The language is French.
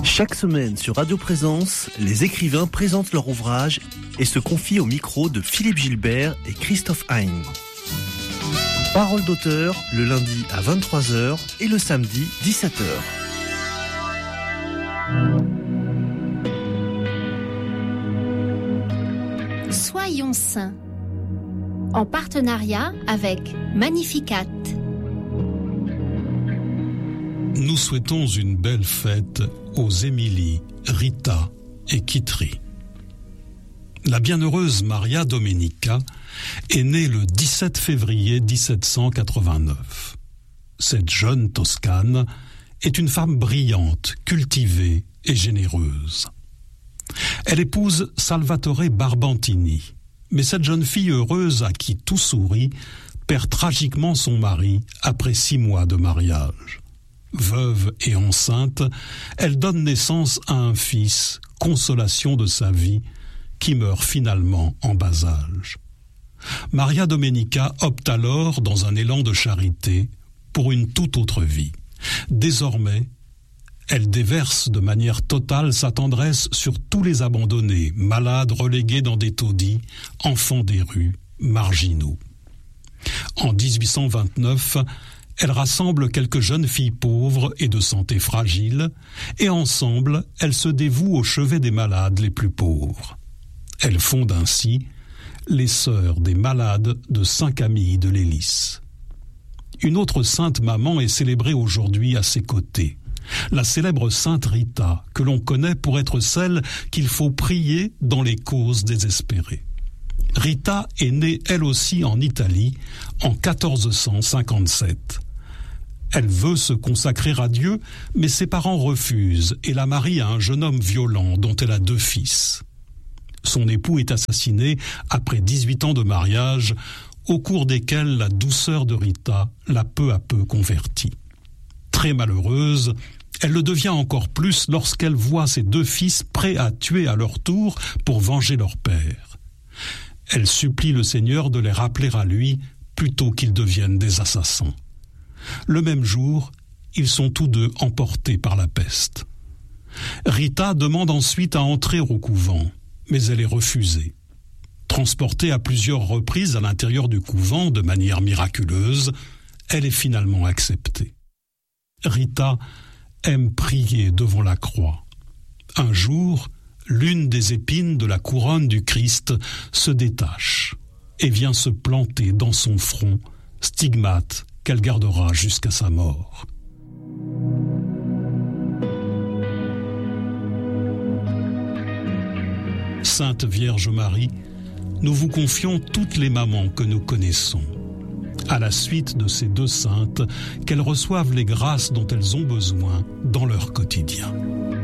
Chaque semaine sur Radio Présence, les écrivains présentent leur ouvrage et se confient au micro de Philippe Gilbert et Christophe Hein. Parole d'auteur le lundi à 23h et le samedi 17h. Soyons saints, en partenariat avec Magnificat. Nous souhaitons une belle fête aux Émilie, Rita et Kitri. La bienheureuse Maria Domenica est née le 17 février 1789. Cette jeune Toscane est une femme brillante, cultivée et généreuse. Elle épouse Salvatore Barbantini, mais cette jeune fille heureuse à qui tout sourit perd tragiquement son mari après 6 mois de mariage. Veuve et enceinte, elle donne naissance à un fils, consolation de sa vie, qui meurt finalement en bas âge. Maria Domenica opte alors, dans un élan de charité, pour une toute autre vie. Désormais, elle déverse de manière totale sa tendresse sur tous les abandonnés, malades relégués dans des taudis, enfants des rues, marginaux. En 1829, elle rassemble quelques jeunes filles pauvres et de santé fragile, et ensemble, elle se dévoue au chevet des malades les plus pauvres. Elle fonde ainsi les Sœurs des Malades de Saint-Camille de l'Hélice. Une autre sainte maman est célébrée aujourd'hui à ses côtés, la célèbre sainte Rita, que l'on connaît pour être celle qu'il faut prier dans les causes désespérées. Rita est née elle aussi en Italie en 1457. Elle veut se consacrer à Dieu, mais ses parents refusent et la marient à un jeune homme violent dont elle a 2 fils. Son époux est assassiné après 18 ans de mariage, au cours desquels la douceur de Rita l'a peu à peu convertie. Très malheureuse, elle le devient encore plus lorsqu'elle voit ses 2 fils prêts à tuer à leur tour pour venger leur père. Elle supplie le Seigneur de les rappeler à lui plutôt qu'ils deviennent des assassins. Le même jour, ils sont tous 2 emportés par la peste. Rita demande ensuite à entrer au couvent, mais elle est refusée. Transportée à plusieurs reprises à l'intérieur du couvent de manière miraculeuse, elle est finalement acceptée. Rita aime prier devant la croix. Un jour, l'une des épines de la couronne du Christ se détache et vient se planter dans son front, stigmate qu'elle gardera jusqu'à sa mort. Sainte Vierge Marie, nous vous confions toutes les mamans que nous connaissons. À la suite de ces 2 saintes, qu'elles reçoivent les grâces dont elles ont besoin dans leur quotidien.